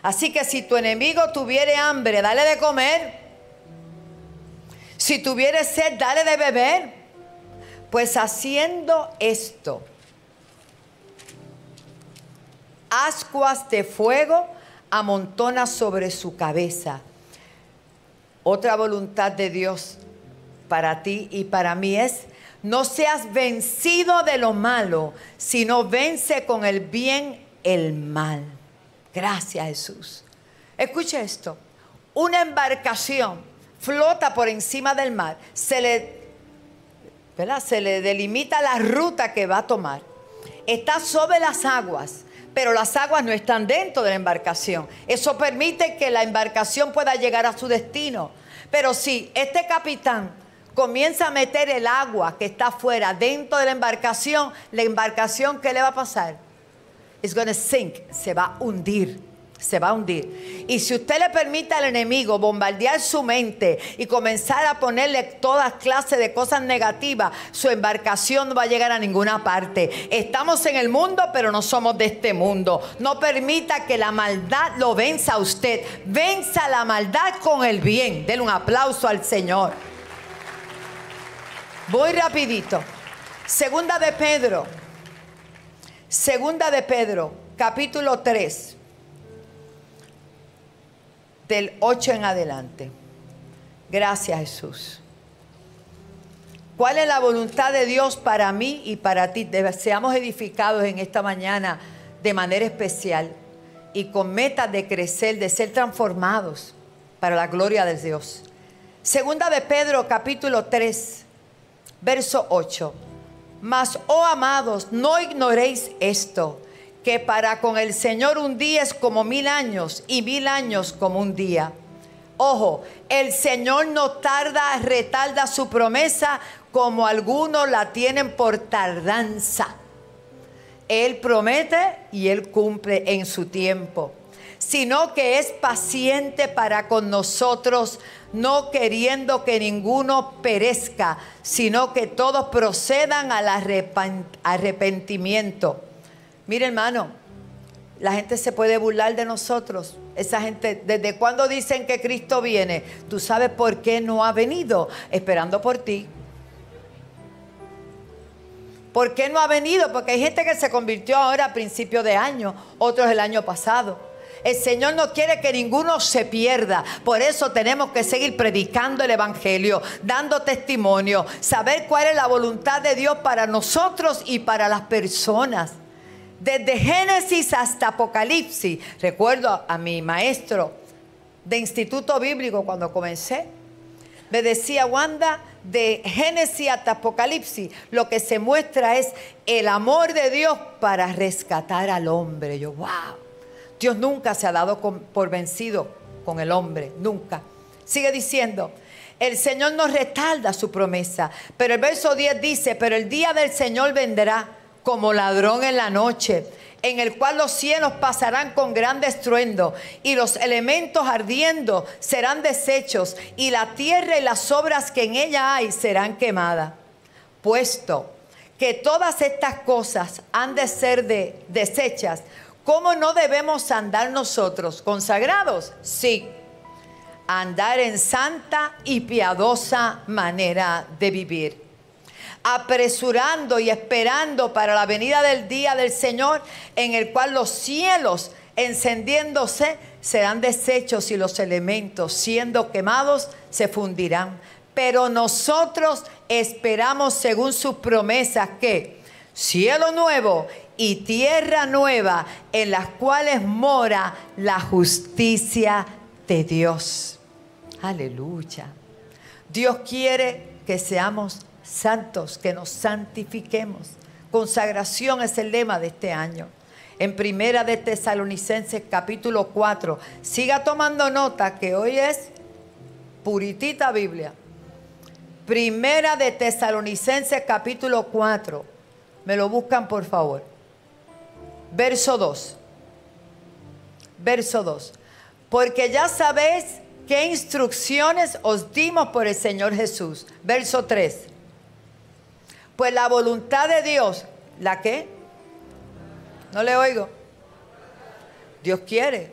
Así que si tu enemigo tuviere hambre, dale de comer. Si tuviere sed, dale de beber. Pues haciendo esto, ascuas de fuego amontona sobre su cabeza. Otra voluntad de Dios para ti y para mí es: no seas vencido de lo malo, sino vence con el bien el mal. Gracias, Jesús. Escuche esto. Una embarcación flota por encima del mar. Se le delimita la ruta que va a tomar. Está sobre las aguas, pero las aguas no están dentro de la embarcación. Eso permite que la embarcación pueda llegar a su destino. Pero si este capitán comienza a meter el agua que está afuera dentro de la embarcación, ¿qué le va a pasar? It's going to sink, se va a hundir. Se va a hundir. Y si usted le permite al enemigo bombardear su mente y comenzar a ponerle todas clases de cosas negativas, su embarcación no va a llegar a ninguna parte. Estamos en el mundo, pero no somos de este mundo. No permita que la maldad lo venza a usted. Venza la maldad con el bien. Denle un aplauso al Señor. Voy rapidito. Segunda de Pedro, capítulo 3. Del 8 en adelante. Gracias, Jesús. ¿Cuál es la voluntad de Dios para mí y para ti? Seamos edificados en esta mañana de manera especial y con metas de crecer, de ser transformados para la gloria de Dios. Segunda de Pedro, capítulo 3, verso 8. Mas, oh amados, no ignoréis esto, que para con el Señor un día es como 1000 años y 1000 años como un día. Ojo, el Señor no retarda su promesa como algunos la tienen por tardanza. Él promete y Él cumple en su tiempo, sino que es paciente para con nosotros, no queriendo que ninguno perezca, sino que todos procedan al arrepentimiento. Mire, hermano, la gente se puede burlar de nosotros. Esa gente, ¿desde cuándo dicen que Cristo viene? ¿Tú sabes por qué no ha venido? Esperando por ti. ¿Por qué no ha venido? Porque hay gente que se convirtió ahora a principios de año, otros el año pasado. El Señor no quiere que ninguno se pierda. Por eso tenemos que seguir predicando el Evangelio, dando testimonio, saber cuál es la voluntad de Dios para nosotros y para las personas. Desde Génesis hasta Apocalipsis. Recuerdo a mi maestro de instituto bíblico cuando comencé. Me decía: Wanda, de Génesis hasta Apocalipsis, lo que se muestra es el amor de Dios para rescatar al hombre. Yo, wow. Dios nunca se ha dado por vencido con el hombre. Nunca. Sigue diciendo: el Señor no retarda su promesa. Pero el verso 10 dice: pero el día del Señor vendrá como ladrón en la noche, en el cual los cielos pasarán con gran estruendo, y los elementos ardiendo serán deshechos, y la tierra y las obras que en ella hay serán quemadas. Puesto que todas estas cosas han de ser deshechas, ¿cómo no debemos andar nosotros? ¿Consagrados? Sí. Andar en santa y piadosa manera de vivir, apresurando y esperando para la venida del día del Señor, en el cual los cielos encendiéndose serán deshechos y los elementos siendo quemados se fundirán. Pero nosotros esperamos según sus promesas que cielo nuevo y tierra nueva, en las cuales mora la justicia de Dios. Aleluya. Dios quiere que seamos santos, que nos santifiquemos. Consagración es el lema de este año. En Primera de Tesalonicenses capítulo 4. Siga tomando nota que hoy es puritita Biblia. Primera de Tesalonicenses capítulo 4. Me lo buscan por favor. Verso 2. Verso 2. Porque ya sabéis qué instrucciones os dimos por el Señor Jesús. Verso 3. Pues la voluntad de Dios, ¿la qué? No le oigo. Dios quiere